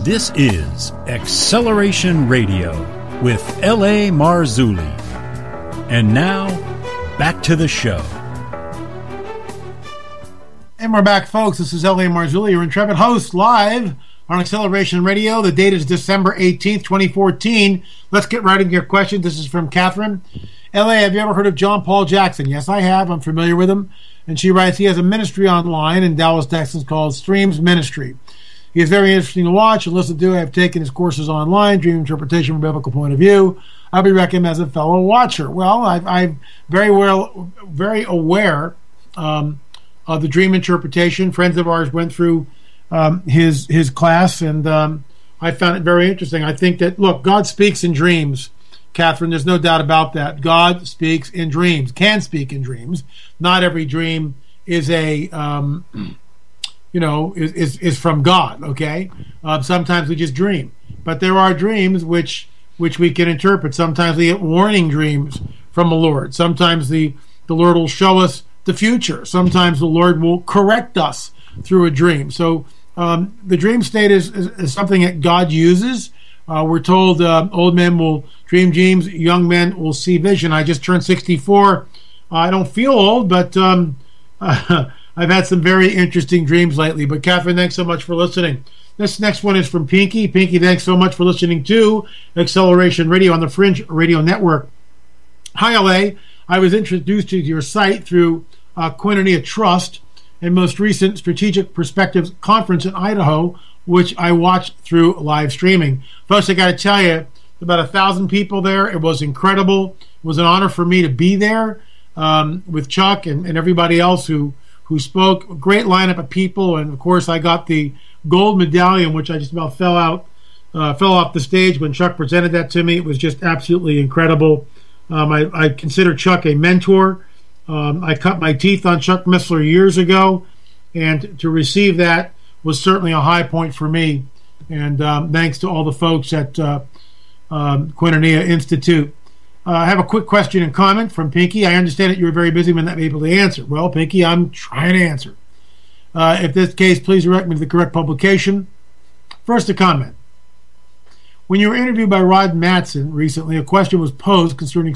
This is Acceleration Radio with L.A. Marzulli. And now, back to the show. And we're back, folks. This is L.A. Marzulli, your intrepid host, live on Acceleration Radio. The date is December 18th, 2014. Let's get right into your question. This is from Catherine. L.A., have you ever heard of John Paul Jackson? Yes, I have. I'm familiar with him. And she writes, he has a ministry online in Dallas, Texas called Streams Ministry. He is very interesting to watch and listen to. I have taken his courses online, Dream Interpretation from a Biblical Point of View. I'll be recommending him as a fellow watcher. Well, I'm very aware of the dream interpretation. Friends of ours went through his class, and I found it very interesting. I think that, look, God speaks in dreams, Catherine. There's no doubt about that. God speaks in dreams, can speak in dreams. Not every dream is a... is from God, okay? Sometimes we just dream. But there are dreams which we can interpret. Sometimes we get warning dreams from the Lord. Sometimes the Lord will show us the future. Sometimes the Lord will correct us through a dream. So the dream state is something that God uses. We're told old men will dream dreams, young men will see vision. I just turned 64. I don't feel old, but... I've had some very interesting dreams lately. But Catherine, thanks so much for listening. This next one is from Pinky. Pinky, thanks so much for listening to Acceleration Radio on the Fringe Radio Network. Hi, LA. I was introduced to your site through Koinonia Trust and most recent Strategic Perspectives Conference in Idaho, which I watched through live streaming. Folks, I got to tell you, about 1,000 people there. It was incredible. It was an honor for me to be there with Chuck and everybody else who spoke. A great lineup of people, and of course I got the gold medallion, which I just about fell off the stage when Chuck presented that to me. It was just absolutely incredible. I consider Chuck a mentor. I cut my teeth on Chuck Missler years ago, and to receive that was certainly a high point for me. And thanks to all the folks at Koinonia Institute. I have a quick question and comment from Pinky. I understand that you were very busy when not able to answer. Well, Pinky, I'm trying to answer. If this case, please direct me to the correct publication. First, a comment. When you were interviewed by Rod Mattson recently, a question was posed concerning